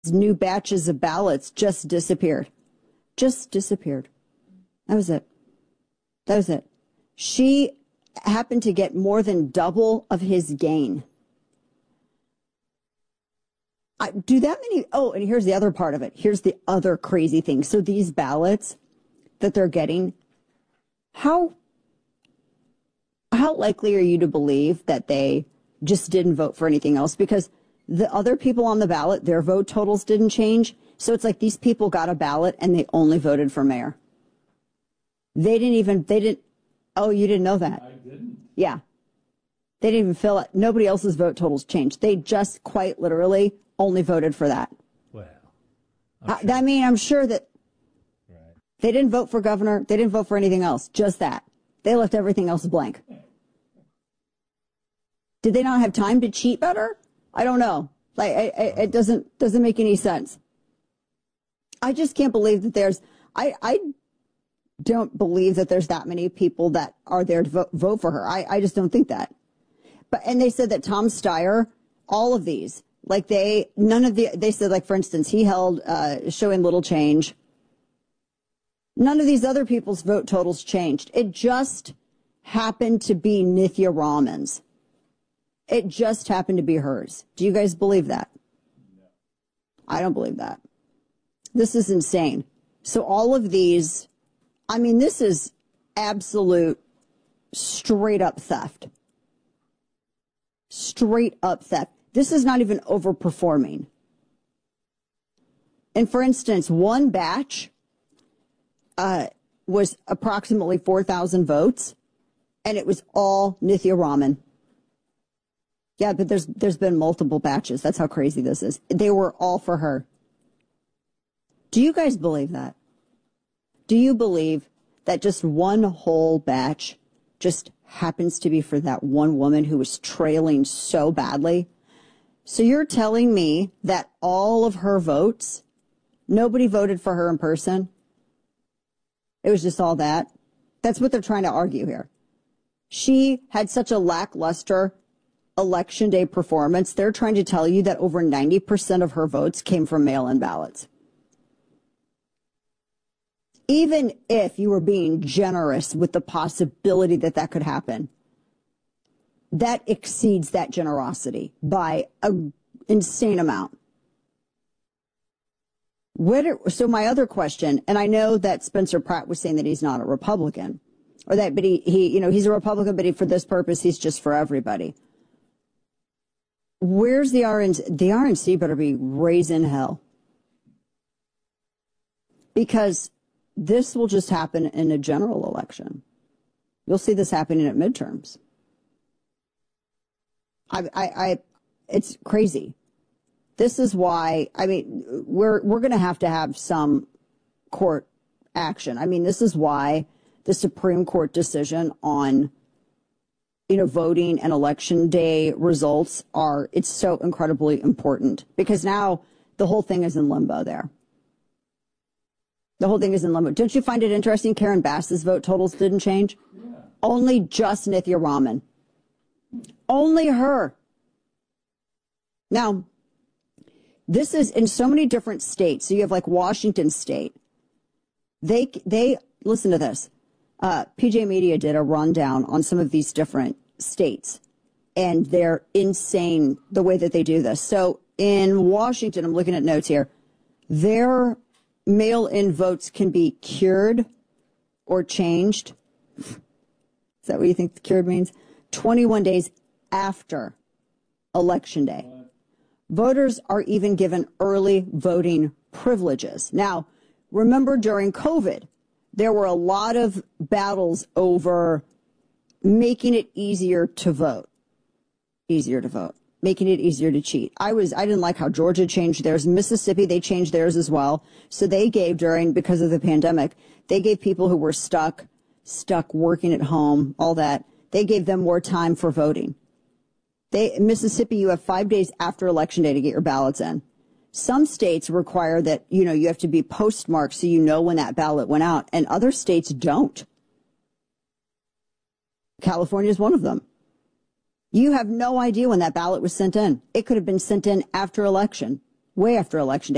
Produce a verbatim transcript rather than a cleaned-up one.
new batches of ballots just disappeared. Just disappeared. That was it. That was it. She happened to get more than double of his gain. I, do that many? Oh, and here's the other part of it. Here's the other crazy thing. So these ballots that they're getting, how how likely are you to believe that they just didn't vote for anything else? Because the other people on the ballot, their vote totals didn't change. So it's like these people got a ballot and they only voted for mayor. They didn't even, they didn't, oh, you didn't know that? I didn't. Yeah. They didn't even fill it. Nobody else's vote totals changed. They just quite literally only voted for that. Well, I, sure. I mean, I'm sure that right. They didn't vote for governor. They didn't vote for anything else. Just that. They left everything else blank. Did they not have time to cheat better? I don't know. Like, I, I, it doesn't doesn't make any sense. I just can't believe that there's. I I don't believe that there's that many people that are there to vote, vote for her. I I just don't think that. But and they said that Tom Steyer, all of these. Like they, none of the, they said, like, for instance, he held, uh, showing little change. None of these other people's vote totals changed. It just happened to be Nithya Raman's. It just happened to be hers. Do you guys believe that? No. I don't believe that. This is insane. So all of these, I mean, this is absolute straight up theft. Straight up theft. This is not even overperforming. And for instance, one batch uh, was approximately four thousand votes, and it was all Nithya Raman. Yeah, but there's there's been multiple batches. That's how crazy this is. They were all for her. Do you guys believe that? Do you believe that just one whole batch just happens to be for that one woman who was trailing so badly? So you're telling me that all of her votes, nobody voted for her in person? It was just all that? That's what they're trying to argue here. She had such a lackluster election day performance. They're trying to tell you that over ninety percent of her votes came from mail-in ballots. Even if you were being generous with the possibility that that could happen, that exceeds that generosity by an insane amount. Where, so my other question, and I know that Spencer Pratt was saying that he's not a Republican, or that, but he, he you know, he's a Republican, but he, for this purpose, he's just for everybody. Where's the R N C? The R N C better be raising hell. Because this will just happen in a general election. You'll see this happening at midterms. I, I, I, it's crazy. This is why, I mean, we're, we're going to have to have some court action. I mean, this is why the Supreme Court decision on, you know, voting and election day results are, it's so incredibly important because now the whole thing is in limbo there. The whole thing is in limbo. Don't you find it interesting? Karen Bass's vote totals didn't change. Yeah. Only just Nithya Raman. Only her. Now, this is in so many different states. So you have like Washington State. They, they, listen to this. Uh, P J Media did a rundown on some of these different states, and they're insane the way that they do this. So in Washington, I'm looking at notes here, their mail-in votes can be cured or changed. Is that what you think cured means? twenty-one days after Election Day. Voters are even given early voting privileges. Now, remember during COVID, there were a lot of battles over making it easier to vote. Easier to vote. Making it easier to cheat. I was, I didn't like how Georgia changed theirs. Mississippi, they changed theirs as well. So they gave during, because of the pandemic, they gave people who were stuck, stuck working at home, all that, they gave them more time for voting. They, in Mississippi, you have five days after Election Day to get your ballots in. Some states require that, you know, you have to be postmarked so you know when that ballot went out, and other states don't. California is one of them. You have no idea when that ballot was sent in. It could have been sent in after election, way after Election Day.